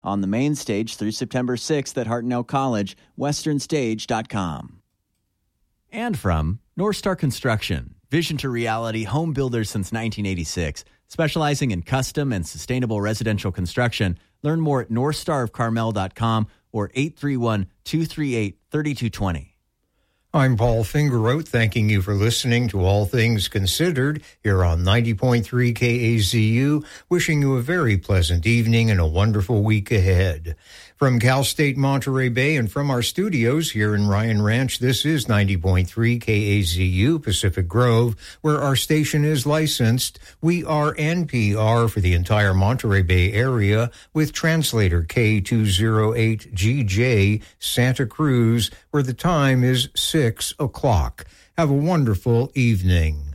On the main stage through September 6th at Hartnell College, westernstage.com. And from North Star Construction, vision to reality home builders since 1986, specializing in custom and sustainable residential construction. Learn more at northstarofcarmel.com or 831-238-3220. I'm Paul Fingeroth, thanking you for listening to All Things Considered here on 90.3 KAZU, wishing you a very pleasant evening and a wonderful week ahead. From Cal State Monterey Bay and from our studios here in Ryan Ranch, this is 90.3 KAZU Pacific Grove, where our station is licensed. We are NPR for the entire Monterey Bay area with translator K208GJ Santa Cruz, where the time is 6 o'clock. Have a wonderful evening.